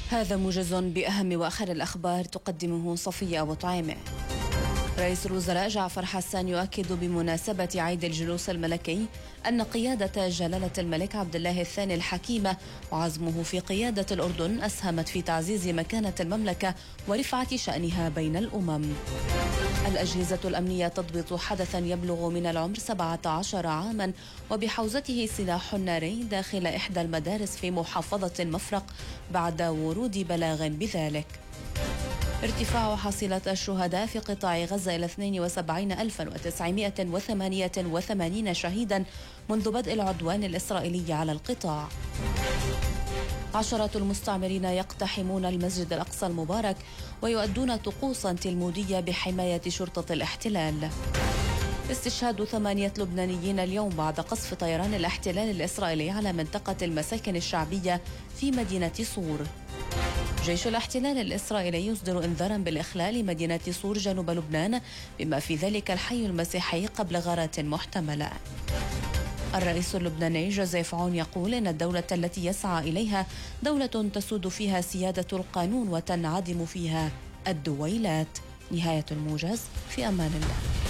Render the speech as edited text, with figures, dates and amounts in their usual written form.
هذا موجز بأهم وآخر الأخبار تقدمه صفية أبو طعيمة. رئيس الوزراء جعفر حسان يؤكد بمناسبة عيد الجلوس الملكي أن قيادة جلالة الملك عبد الله الثاني الحكيمة وعزمه في قيادة الأردن أسهمت في تعزيز مكانة المملكة ورفعة شأنها بين الأمم. الأجهزة الأمنية تضبط حدثا يبلغ من العمر 17 عاما وبحوزته سلاح ناري داخل إحدى المدارس في محافظة مفرق بعد ورود بلاغ بذلك. ارتفاع حصيلة الشهداء في قطاع غزة إلى 72,988 شهيدا منذ بدء العدوان الإسرائيلي على القطاع. عشرات المستعمرين يقتحمون المسجد الأقصى المبارك ويؤدون طقوسا تلمودية بحماية شرطة الاحتلال. استشهاد 8 لبنانيين اليوم بعد قصف طيران الاحتلال الإسرائيلي على منطقة المساكن الشعبية في مدينة صور. جيش الاحتلال الإسرائيلي يصدر إنذارا بالإخلال لمدينة صور جنوب لبنان بما في ذلك الحي المسيحي قبل غارات محتملة. الرئيس اللبناني جوزيف عون يقول إن الدولة التي يسعى إليها دولة تسود فيها سيادة القانون وتنعدم فيها الدويلات. نهاية الموجز، في أمان الله.